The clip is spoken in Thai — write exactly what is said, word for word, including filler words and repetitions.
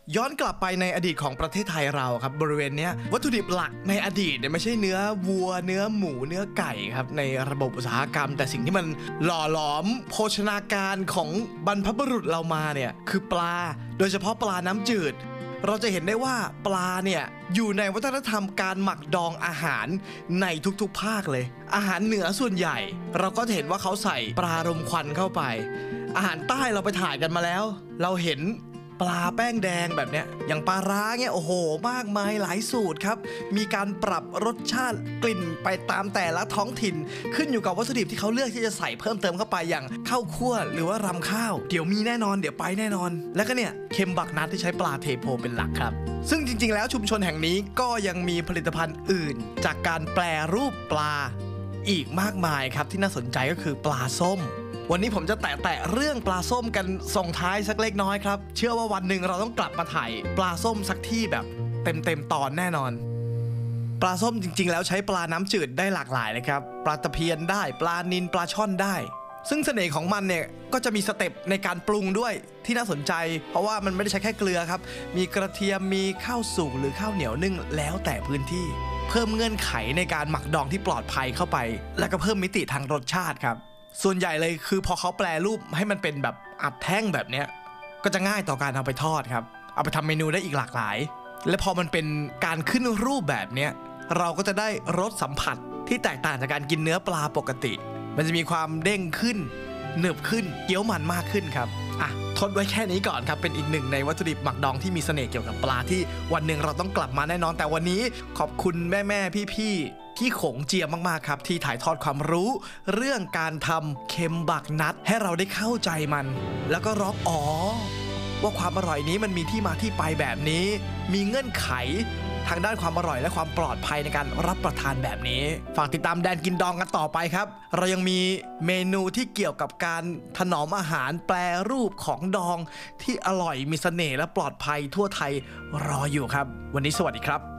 ย้อนกลับไปในอดีตของประเทศไทยเราครับบริเวณนี้วัตถุดิบหลักในอดีตเนี่ยไม่ใช่เนื้อวัวเนื้อหมูเนื้อไก่ครับในระบบอุตสาหกรรมแต่สิ่งที่มันหล่อหลอมโภชนาการของบรรพบุรุษเรามาเนี่ยคือปลาโดยเฉพาะปลาน้ำจืดเราจะเห็นได้ว่าปลาเนี่ยอยู่ในวัฒนธรรมการหมักดองอาหารในทุกๆภาคเลยอาหารเหนือส่วนใหญ่เราก็เห็นว่าเขาใส่ปลารมควันเข้าไปอาหารใต้เราไปถ่ายกันมาแล้วเราเห็นปลาแป้งแดงแบบเนี้ยอย่างปลาร้าเนี่ยโอ้โหมากมายหลายสูตรครับมีการปรับรสชาติกลิ่นไปตามแต่ละท้องถิ่นขึ้นอยู่กับวัตถุดิบที่เขาเลือกที่จะใส่เพิ่มเติมเข้าไปอย่างข้าวคั่วหรือว่ารำข้าวเดี๋ยวมีแน่นอนเดี๋ยวไปแน่นอนแล้วก็เนี่ยเค็มบักนัดที่ใช้ปลาเทโพเป็นหลักครับซึ่งจริงๆแล้วชุมชนแห่งนี้ก็ยังมีผลิตภัณฑ์อื่นจากการแปรรูปปลาอีกมากมายครับที่น่าสนใจก็คือปลาส้มวันนี้ผมจะแตะแตะเรื่องปลาส้มกันส่งท้ายสักเล็กน้อยครับเชื่อว่าวันหนึ่งเราต้องกลับมาถ่ายปลาส้มสักที่แบบเต็มๆตอนแน่นอนปลาส้มจริงๆแล้วใช้ปลาน้ำจืดได้หลากหลายเลยครับปลาตะเพียนได้ปลานิลปลาช่อนได้ซึ่งเสน่ห์ของมันเนี่ยก็จะมีสเต็ปในการปรุงด้วยที่น่าสนใจเพราะว่ามันไม่ได้ใช้แค่เกลือครับมีกระเทียมมีข้าวสุกหรือข้าวเหนียวนึ่งแล้วแต่พื้นที่เพิ่มเงื่อนไขในการหมักดองที่ปลอดภัยเข้าไปและก็เพิ่มมิติทางรสชาติครับส่วนใหญ่เลยคือพอเขาแปลรูปให้มันเป็นแบบอัดแท่งแบบเนี้ยก็จะง่ายต่อการเอาไปทอดครับเอาไปทำเมนูได้อีกหลากหลายและพอมันเป็นการขึ้นรูปแบบเนี้ยเราก็จะได้รสสัมผัสที่แตกต่างจากการกินเนื้อปลาปกติมันจะมีความเด้งขึ้นหนึบขึ้นเคี้ยวมันมากขึ้นครับอ่ะทดไว้แค่นี้ก่อนครับเป็นอีกหนึ่งในวัตถุดิบหมักดองที่มีเสน่ห์เกี่ยวกับปลาที่วันหนึ่งเราต้องกลับมาแน่นอนแต่วันนี้ขอบคุณแม่แม่พี่พี่พี่โขงเจียมมากๆครับที่ถ่ายทอดความรู้เรื่องการทำเค็มบักนัดให้เราได้เข้าใจมันแล้วก็ร้องอ๋อว่าความอร่อยนี้มันมีที่มาที่ไปแบบนี้มีเงื่อนไขทางด้านความอร่อยและความปลอดภัยในการรับประทานแบบนี้ฝากติดตามแดนกินดองกันต่อไปครับเรายังมีเมนูที่เกี่ยวกับการถนอมอาหารแปรรูปของดองที่อร่อยมีเสน่ห์และปลอดภัยทั่วไทยรออยู่ครับวันนี้สวัสดีครับ